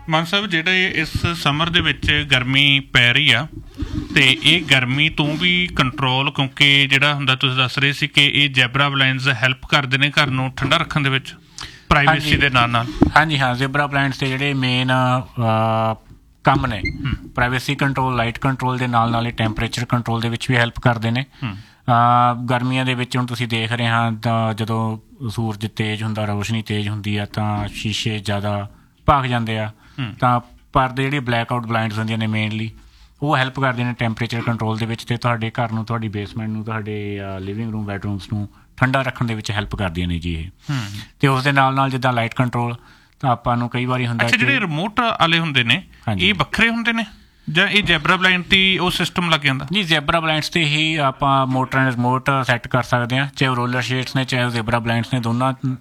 ਮਾਨ ਸਾਹਿਬ, ਜਿਹੜੇ ਇਸ ਸਮਰ ਦੇ ਵਿੱਚ ਗਰਮੀ ਪੈ ਰਹੀ ਆ ਤੇ ਇਹ ਗਰਮੀ ਤੋਂ ਵੀ ਕੰਟਰੋਲ, ਕਿਉਂਕਿ ਜਿਹੜਾ ਹੁੰਦਾ ਤੁਸੀਂ ਦੱਸ ਰਹੇ ਸੀ ਕਿ ਇਹ ਜ਼ੈਬਰਾ ਬਲਾਈਂਡਸ ਹੈਲਪ ਕਰਦੇ ਨੇ ਘਰ ਨੂੰ ਠੰਡਾ ਰੱਖਣ ਦੇ ਵਿੱਚ ਪ੍ਰਾਈਵੇਸੀ ਦੇ ਨਾਲ ਨਾਲ। ਹਾਂਜੀ ਹਾਂ, ਜ਼ੈਬਰਾ ਬਲਾਈਂਡਸ ਦੇ ਜਿਹੜੇ ਮੇਨ ਕੰਮ ਨੇ ਪ੍ਰਾਈਵੇਸੀ ਕੰਟਰੋਲ, ਲਾਈਟ ਕੰਟਰੋਲ ਦੇ ਨਾਲ ਨਾਲ ਇਹ ਟੈਂਪਰੇਚਰ ਕੰਟਰੋਲ ਦੇ ਵਿੱਚ ਵੀ ਹੈਲਪ ਕਰਦੇ ਨੇ। ਗਰਮੀਆਂ ਦੇ ਵਿੱਚ ਹੁਣ ਤੁਸੀਂ ਦੇਖ ਰਹੇ ਹਾਂ ਤਾਂ ਜਦੋਂ ਸੂਰਜ ਤੇਜ਼ ਹੁੰਦਾ, ਰੋਸ਼ਨੀ ਤੇਜ਼ ਹੁੰਦੀ ਆ ਤਾਂ ਸ਼ੀਸ਼ੇ ਜ਼ਿਆਦਾ ਭੱਗ ਜਾਂਦੇ ਆ, ਤਾਂ ਪਰਦੇ ਜਿਹੜੀ ਬਲੈਕ ਆਊਟ ਬਲਾਈਂਡਸ ਹੁੰਦੀਆਂ ਨੇ ਮੇਨਲੀ ਉਹ ਹੈਲਪ ਕਰਦੀਆਂ ਨੇ ਟੈਂਪਰੇਚਰ ਕੰਟਰੋਲ ਦੇ ਵਿੱਚ, ਅਤੇ ਤੁਹਾਡੇ ਘਰ ਨੂੰ, ਤੁਹਾਡੀ ਬੇਸਮੈਂਟ ਨੂੰ, ਤੁਹਾਡੇ ਲਿਵਿੰਗ ਰੂਮ, ਬੈਡਰੂਮਸ ਨੂੰ ਠੰਡਾ ਰੱਖਣ ਦੇ ਵਿੱਚ ਹੈਲਪ ਕਰਦੀਆਂ ਨੇ ਜੀ ਇਹ। ਅਤੇ ਉਸ ਦੇ ਨਾਲ ਨਾਲ ਜਿੱਦਾਂ ਲਾਈਟ ਕੰਟਰੋਲ, ਤਾਂ ਆਪਾਂ ਨੂੰ ਕਈ ਵਾਰੀ ਹੁੰਦਾ ਜਿਹੜੇ ਰਿਮੋਟ ਵਾਲੇ ਹੁੰਦੇ ਨੇ ਇਹ ਵੱਖਰੇ ਹੁੰਦੇ ਨੇ ਜਾਂ ਇਹ ਜ਼ੈਬਰਾ ਬਲਾਈਂਡ 'ਤੇ ਉਹ ਸਿਸਟਮ ਲੱਗ ਜਾਂਦਾ? ਜੀ, ਜ਼ੈਬਰਾ ਬਲਾਈਂਡਸ 'ਤੇ ਹੀ ਆਪਾਂ ਮੋਟਰ ਐਂਡ ਰਿਮੋਟ ਸੈੱਟ ਕਰ ਸਕਦੇ ਹਾਂ, ਚਾਹੇ ਉਹ ਰੋਲਰ ਸ਼ੇਡਸ ਨੇ ਚਾਹੇ ਉਹ ਜ਼ੈਬਰਾ ਬਲਾਈਂਡਸ ਨੇ, ਦੋਨਾਂ